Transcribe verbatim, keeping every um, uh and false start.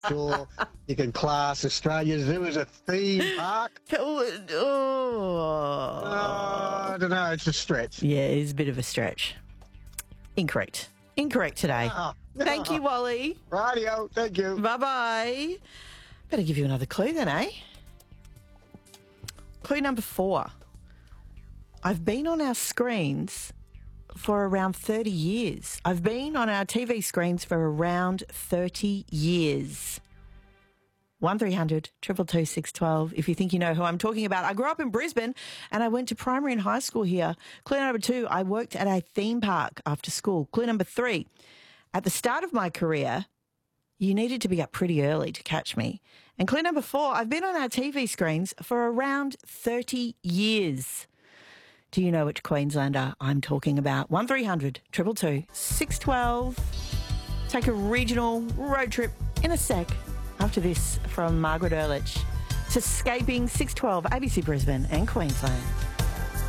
sure you can class Australia Zoo as a theme park. Oh, oh. Uh, I don't know, it's a stretch. Yeah, it is a bit of a stretch. Incorrect. Incorrect today. Ah, Thank you, Wally. Radio, thank you. Bye-bye. Better give you another clue then, eh? Clue number four. I've been on our screens for around thirty years. I've been on our T V screens for around thirty years. one three hundred two two two six one two if you think you know who I'm talking about. I grew up in Brisbane and I went to primary and high school here. Clue number two, I worked at a theme park after school. Clue number three, at the start of my career, you needed to be up pretty early to catch me. And clue number four, I've been on our T V screens for around thirty years. Do you know which Queenslander I'm talking about? one three hundred two two two six one two. Take a regional road trip in a sec after this from Margaret Ehrlich. It's Escaping six twelve A B C Brisbane and Queensland.